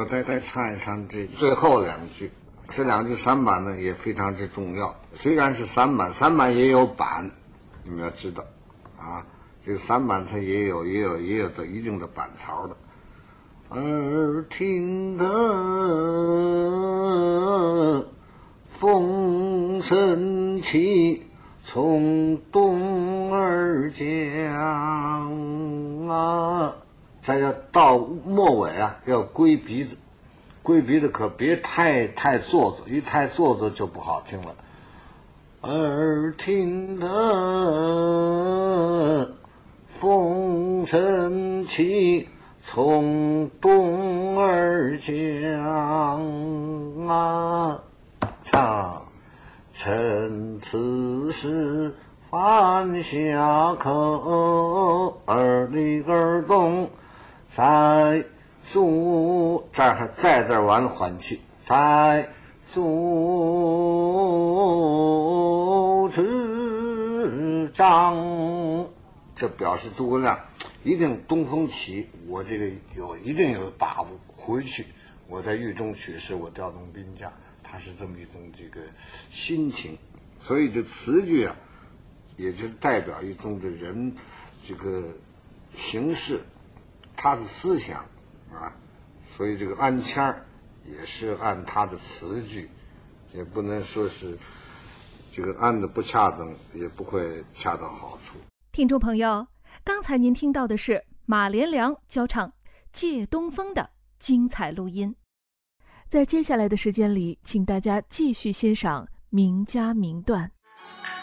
再唱一唱这最后两句，这两句三板呢也非常之重要。虽然是三板也有板，你们要知道啊，这个三板它也有的一定的板槽的。耳听得风声起，从东而降啊，再要到末尾啊，要归鼻子，归鼻子可别太做作，一太做作就不好听了。耳听得风声起，从东而降啊，唱趁此时放下口，耳里耳动在足，这儿在这儿完了缓气，在足之章，这表示诸葛亮一定东风起，我这个一定有把握，回去我在狱中取事，我调动兵将，他是这么一种这个心情。所以这词句啊，也就是代表一种的人这个形式，他的思想啊。所以这个按腔儿也是按他的词句，也不能说是这个按的不恰当，也不会恰到好处。 听众朋友，刚才您听到的是马连良教唱《借东风》的精彩录音。在接下来的时间里，请大家继续欣赏名家名段。